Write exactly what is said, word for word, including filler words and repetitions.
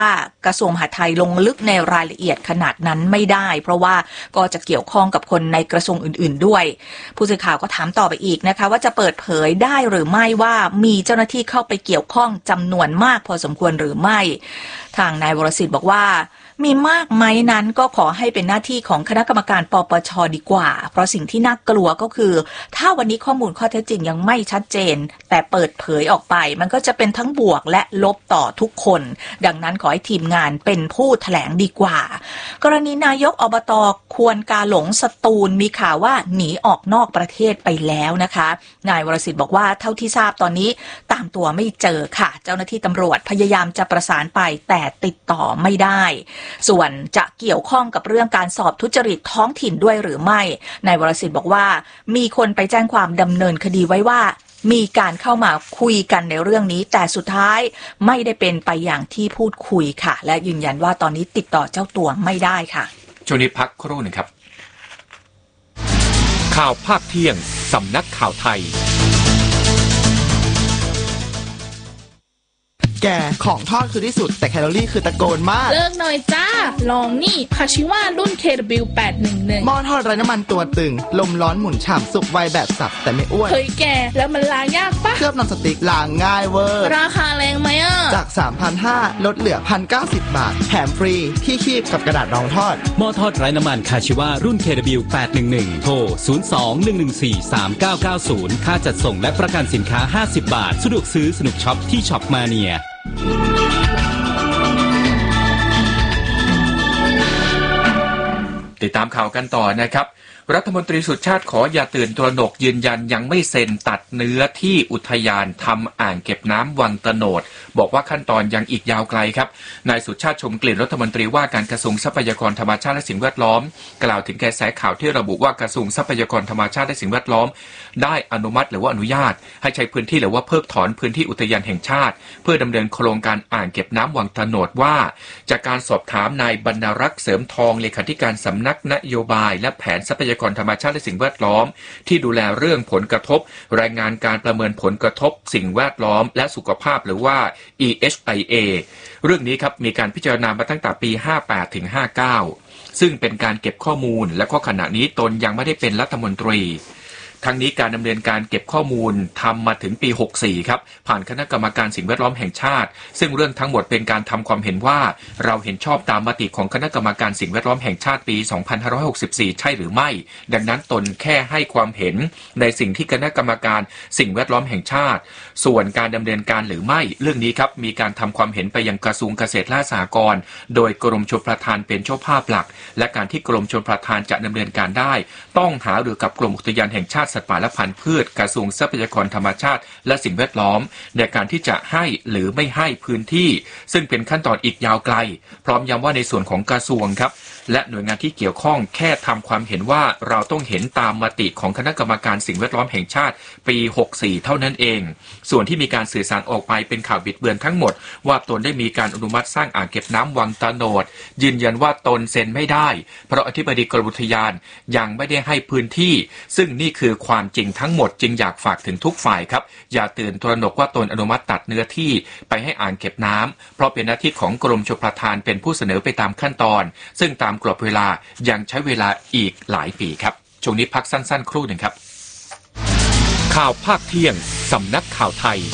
กระทรวงมหาดไทยลงลึกในรายละเอียดขนาดนั้นไม่ได้เพราะว่าก็จะเกี่ยวข้องกับคนในกระทรวงอื่นๆด้วยผู้สื่อข่าวก็ถามต่อไปอีกนะคะว่าจะเปิดเผยได้หรือไม่ว่ามีเจ้าหน้าที่เข้าไปเกี่ยวข้องจำนวนมากพอสมควรหรือไม่ทางนายวรสิทธิ์บอกว่ามีมากไหมนั้นก็ขอให้เป็นหน้าที่ของคณะกรรมการปปช.ดีกว่าเพราะสิ่งที่น่ากลัวก็คือถ้าวันนี้ข้อมูลข้อเท็จจริงยังไม่ชัดเจนแต่เปิดเผยออกไปมันก็จะเป็นทั้งบวกและลบต่อทุกคนดังนั้นขอให้ทีมงานเป็นผู้แถลงดีกว่ากรณีนายกอบต.ควรกาหลงสตูลมีข่าวว่าหนีออกนอกประเทศไปแล้วนะคะนายวรสิทธิ์บอกว่าเท่าที่ทราบตอนนี้ตามตัวไม่เจอค่ะเจ้าหน้าที่ตำรวจพยายามจะประสานไปแต่ติดต่อไม่ได้ส่วนจะเกี่ยวข้องกับเรื่องการสอบทุจริตท้องถิ่นด้วยหรือไม่นายวรสิทธิ์บอกว่ามีคนไปแจ้งความดำเนินคดีไว้ว่ามีการเข้ามาคุยกันในเรื่องนี้แต่สุดท้ายไม่ได้เป็นไปอย่างที่พูดคุยค่ะและยืนยันว่าตอนนี้ติดต่อเจ้าตัวไม่ได้ค่ะช่วงนี้พักครู่หนึ่งครับข่าวภาคเที่ยงสำนักข่าวไทยแกของทอดคือที่สุดแต่แคลอรี่คือตะโกนมากเลิกหน่อยจ้าลองนี่คาชิวารุ่น เค ดับเบิลยู แปดหนึ่งหนึ่งหม้อทอดไร้น้ำมันตัวตึงลมร้อนหมุนฉ่ำสุกไวแบบสับแต่ไม่อ้วนเฮ้ยแกแล้วมันล้างยากปะเคลือบนำสติ๊กล้างง่ายเวอร์ราคาแรงไหมอ่ะจาก สามพันห้าร้อย ลดเหลือ หนึ่งพันเก้าสิบ บาทแถมฟรีที่คีบกับกระดาษรองทอดหม้อทอดไร้น้ำมันคาชิวารุ่น เค ดับเบิลยู แปดหนึ่งหนึ่ง โทร ศูนย์ สอง หนึ่ง หนึ่ง สี่ สาม เก้า เก้า ศูนย์ ค่าจัดส่งและประกันสินค้าห้าสิบบาทสะดวกซื้อสนุกช็อปที่ช็อปมาเนียติดตามข่าวกันต่อนะครับรัฐมนตรีสุชาติขออย่าตื่นตระหนกยืนยันยังไม่เซ็นตัดเนื้อที่อุทยานทำอ่างเก็บน้ำวังตะโนดบอกว่าขั้นตอนยังอีกยาวไกลครับนายสุชาติชมกลิ่นรัฐมนตรีว่าการกระทรวงทรัพยากรธรรมชาติและสิ่งแวดล้อมกล่าวถึงกระแสข่าวที่ระบุว่ากระทรวงทรัพยากรธรรมชาติและสิ่งแวดล้อมได้อนุมัติหรือว่าอนุญาตให้ใช้พื้นที่หรือว่าเพิกถอนพื้นที่อุทยานแห่งชาติเพื่อดำเนินโครงการอ่างเก็บน้ำวังตะโนดว่าจากการสอบถามนายบรรณรักษ์เสริมทองเลขาธิการสำนักนโยบายและแผนทรัพยากรธรรมชาติและสิ่งแวดล้อมที่ดูแลเรื่องผลกระทบรายงานการประเมินผลกระทบสิ่งแวดล้อมและสุขภาพหรือว่า อี เอช ไอ เอ เรื่องนี้ครับมีการพิจารณามาตั้งแต่ปีห้าแปดถึงห้าเก้าซึ่งเป็นการเก็บข้อมูลและข้อขณะนี้ตนยังไม่ได้เป็นรัฐมนตรีทั้งนี้การดำเนินการเก็บข้อมูลทำมาถึงปีหกสิบสี่ครับผ่านคณะกรรมการสิ่งแวดล้อมแห่งชาติซึ่งเรื่องทั้งหมดเป็นการทำความเห็นว่าเราเห็นชอบตามมติของคณะกรรมการสิ่งแวดล้อมแห่งชาติปีสองพันห้าร้อยหกสิบสี่ใช่หรือไม่ดังนั้นตนแค่ให้ความเห็นในสิ่งที่คณะกรรมการสิ่งแวดล้อมแห่งชาติส่วนการดำเนินการหรือไม่เรื่องนี้ครับมีการทำความเห็นไปยังกระทรวงเกษตรและสหกรณ์โดยกรมชลประทานเป็นเจ้าภาพหลักและการที่กรมชลประทานจะดำเนินการได้ต้องหารือกับกรมอุทยานแห่งชาติสัตว์ป่าและพันธุ์พืชกระทรวงทรัพยากรธรรมชาติและสิ่งแวดล้อมในการที่จะให้หรือไม่ให้พื้นที่ซึ่งเป็นขั้นตอนอีกยาวไกลพร้อมย้ำว่าในส่วนของกระทรวงครับและหน่วยงานที่เกี่ยวข้องแค่ทำความเห็นว่าเราต้องเห็นตามมติของคณะกรรมการสิ่งแวดล้อมแห่งชาติปีหกสิบสี่เท่านั้นเองส่วนที่มีการสื่อสารออกไปเป็นข่าวบิดเบือนทั้งหมดว่าตนได้มีการอนุมัติสร้างอ่างเก็บน้ำวังตะโนดยืนยันว่าตนเซ็นไม่ได้เพราะอธิบดีกรมอุทยานยังไม่ได้ให้พื้นที่ซึ่งนี่คือความจริงทั้งหมดจึงอยากฝากถึงทุกฝ่ายครับอย่าตื่นตระหนกว่าตนอนุมัติตัดเนื้อที่ไปให้อ่างเก็บน้ำเพราะเป็นหน้าที่ของกรมชลประทานเป็นผู้เสนอไปตามขั้นตอนซึ่งตามกรอบเวลายังใช้เวลาอีกหลายปีครับช่วงนี้พักสั้นๆครู่หนึ่งครับข่าวภาคเที่ยงสำนักข่าวไทย